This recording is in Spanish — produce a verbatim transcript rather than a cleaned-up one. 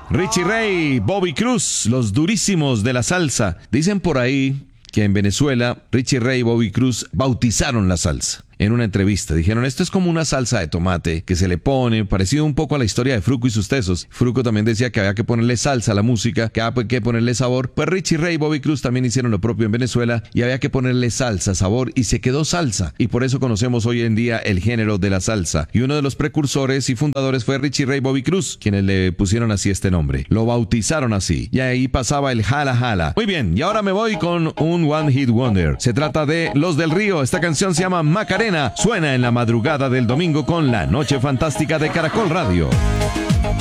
Richie Ray, Bobby Cruz, los durísimos de la salsa. Dicen por ahí que en Venezuela, Richie Ray y Bobby Cruz bautizaron la salsa. En una entrevista dijeron, esto es como una salsa de tomate que se le pone, parecido un poco a la historia de Fruco y sus tesos. Fruco también decía que había que ponerle salsa a la música, que había que ponerle sabor. Pues Richie Ray y Bobby Cruz también hicieron lo propio en Venezuela y había que ponerle salsa, sabor, y se quedó salsa. Y por eso conocemos hoy en día el género de la salsa. Y uno de los precursores y fundadores fue Richie Ray y Bobby Cruz, quienes le pusieron así este nombre. Lo bautizaron así. Y ahí pasaba el jala jala. Muy bien, y ahora me voy con un One Hit Wonder. Se trata de Los del Río. Esta canción se llama Macarena. Suena en la madrugada del domingo con La Noche Fantástica de Caracol Radio.